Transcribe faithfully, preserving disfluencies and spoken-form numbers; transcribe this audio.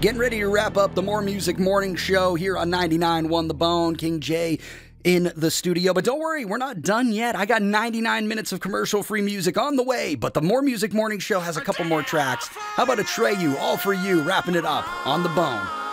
Getting ready to wrap up the More Music Morning Show here on ninety-nine point one The Bone. King Jay in the studio. But don't worry, we're not done yet. I got ninety-nine minutes of commercial-free music on the way, but the More Music Morning Show has a couple more tracks. How about Atreyu, All For You, wrapping it up on The Bone.